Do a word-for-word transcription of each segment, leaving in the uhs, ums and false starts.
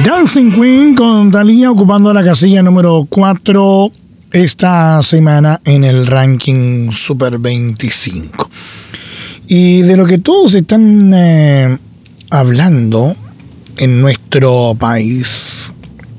Dancing Queen con Thalía ocupando la casilla número cuatro esta semana en el ranking Super veinticinco. Y de lo que todos están eh, hablando en nuestro país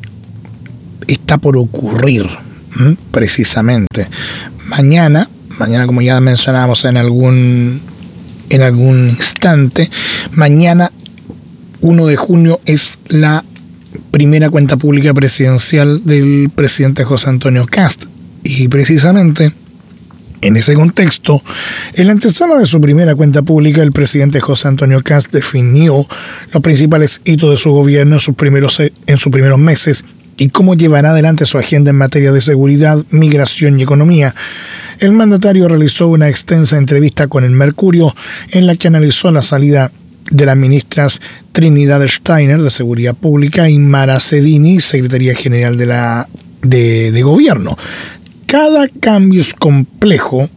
está por ocurrir, ¿m? precisamente. Mañana, mañana como ya mencionábamos en algún, en algún instante, mañana uno de junio es la primera cuenta pública presidencial del presidente José Antonio Kast. Y precisamente en ese contexto, en la antesala de su primera cuenta pública, el presidente José Antonio Kast definió los principales hitos de su gobierno en sus primeros, en sus primeros meses y cómo llevará adelante su agenda en materia de seguridad, migración y economía. El mandatario realizó una extensa entrevista con El Mercurio en la que analizó la salida de las ministras Trinidad Steiner, de Seguridad Pública, y Mara Cedini, Secretaría General de, la, de, de Gobierno. Cada cambio es complejo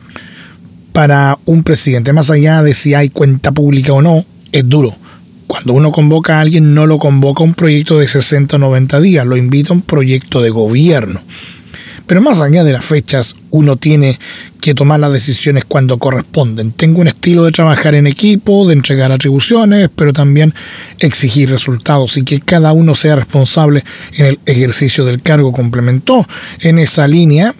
para un presidente, más allá de si hay cuenta pública o no, es duro. Cuando uno convoca a alguien, no lo convoca a un proyecto de sesenta o noventa días, lo invita a un proyecto de gobierno. Pero más allá de las fechas, uno tiene que tomar las decisiones cuando corresponden. Tengo un estilo de trabajar en equipo, de entregar atribuciones, pero también exigir resultados y que cada uno sea responsable en el ejercicio del cargo. Complementó en esa línea,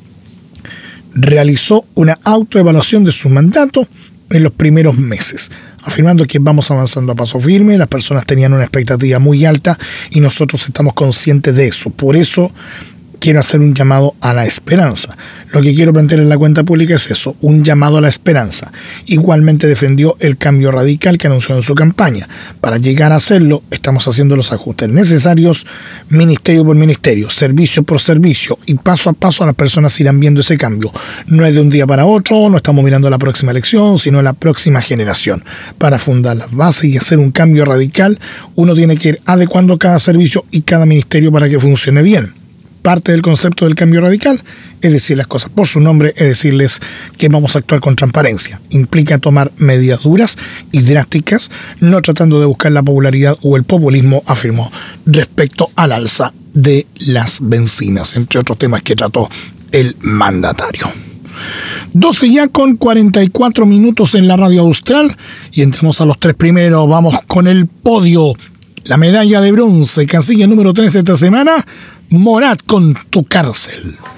realizó una autoevaluación de su mandato en los primeros meses, afirmando que vamos avanzando a paso firme. Las personas tenían una expectativa muy alta y nosotros estamos conscientes de eso. Por eso quiero hacer un llamado a la esperanza. Lo que quiero plantear en la cuenta pública es eso, un llamado a la esperanza. Igualmente defendió el cambio radical que anunció en su campaña. Para llegar a hacerlo, estamos haciendo los ajustes necesarios, ministerio por ministerio, servicio por servicio, y paso a paso las personas irán viendo ese cambio. No es de un día para otro, no estamos mirando la próxima elección, sino la próxima generación. Para fundar las bases y hacer un cambio radical, uno tiene que ir adecuando cada servicio y cada ministerio para que funcione bien. Parte del concepto del cambio radical es decir las cosas por su nombre, es decirles que vamos a actuar con transparencia. Implica tomar medidas duras y drásticas, no tratando de buscar la popularidad o el populismo, afirmó, respecto al alza de las bencinas, entre otros temas que trató el mandatario. doce ya con cuarenta y cuatro minutos en la radio austral y entramos a los tres primeros. Vamos con el podio. La medalla de bronce, casilla número trece esta semana, Morat con Tu Cárcel.